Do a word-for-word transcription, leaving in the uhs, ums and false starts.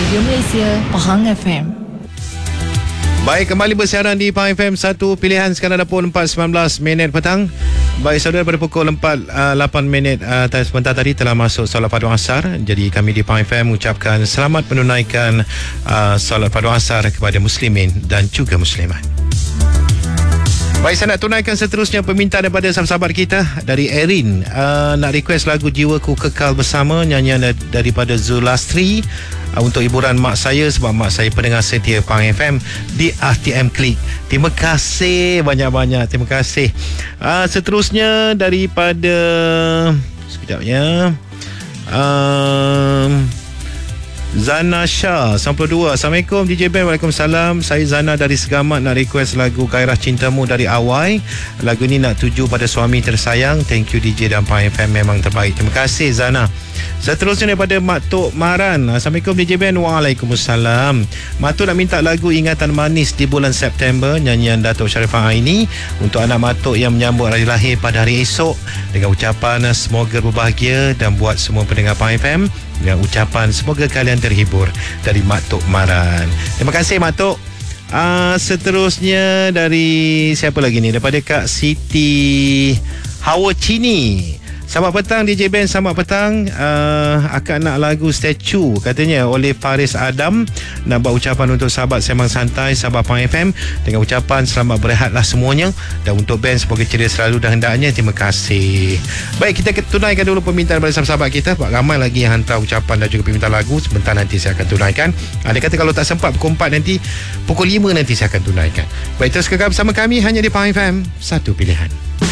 Radio Malaysia, Pahang F M. Baik, kembali bersiaran di Pahang F M. Satu pilihan sekarang dah pukul empat sembilan belas minit petang. Baik saudara, pada pukul empat lapan minit uh, sebentar tadi telah masuk solat fardu asar. Jadi kami di Pahang F M mengucapkan selamat menunaikan uh, solat fardu asar kepada muslimin dan juga muslimat. Baik, saya nak tunaikan seterusnya permintaan daripada sahabat-sahabat kita. Dari Erin, uh, nak request lagu Jiwaku Kekal Bersama, nyanyian daripada Zulastri, uh, untuk hiburan mak saya, sebab mak saya pendengar setia Pahang F M di R T M Klik. Terima kasih banyak-banyak, terima kasih. Uh, seterusnya daripada, sekejap ya, uh, Zana Shah sembilan puluh dua. Assalamualaikum D J Ben. Waalaikumsalam. Saya Zana dari Segamat, nak request lagu Gairah Cintamu dari Awai. Lagu ni nak tuju pada suami tersayang. Thank you D J dan Pahang F M, memang terbaik. Terima kasih Zana. Seterusnya daripada Mak Tok Maran. Assalamualaikum D J Ben. Waalaikumsalam. Mak Tok nak minta lagu Ingatan Manis di bulan September, nyanyian Datuk Sharifah Aini untuk anak Mak Tok yang menyambut hari lahir pada hari esok, dengan ucapan semoga berbahagia, dan buat semua pendengar Pahang F M dengan ucapan semoga kalian terhibur, dari Mak Tok Maran. Terima kasih Mak Tok. Uh, seterusnya dari siapa lagi ni? Daripada Kak Siti Hawa Cini. Selamat petang D J Ben, selamat petang. uh, Akak nak lagu Statue katanya oleh Faris Adam. Nak buat ucapan untuk sahabat Sembang Santai, sahabat Pahang F M, dengan ucapan selamat berehatlah semuanya, dan untuk Ben semoga ceria selalu dan hendaknya. Terima kasih. Baik, kita tunaikan dulu permintaan daripada sahabat-sahabat kita. Ramai lagi yang hantar ucapan dan juga permintaan lagu. Sebentar nanti saya akan tunaikan. Ada kata kalau tak sempat pukul empat, nanti pukul lima nanti saya akan tunaikan. Baik, terus kekal bersama kami hanya di Pahang F M. Satu pilihan.